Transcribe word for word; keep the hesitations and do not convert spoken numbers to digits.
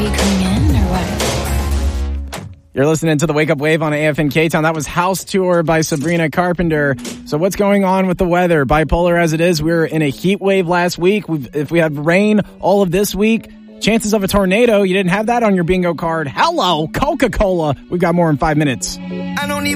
you coming in or what? You're listening to the Wake Up Wave on A F N K-Town. That was House Tour by Sabrina Carpenter. So what's going on with the weather? Bipolar as it is, we were in a heat wave last week. We've, if we have rain all of this week, chances of a tornado, you didn't have that on your bingo card. Hello, Coca-Cola. We've got more in five minutes. I don't need